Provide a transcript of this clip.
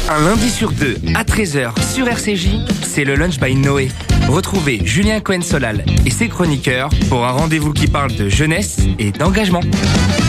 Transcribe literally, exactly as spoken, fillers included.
Un lundi sur deux, à treize heures sur R C J, c'est le Lunch by Noé. Retrouvez Julien Cohen-Solal et ses chroniqueurs pour un rendez-vous qui parle de jeunesse et d'engagement.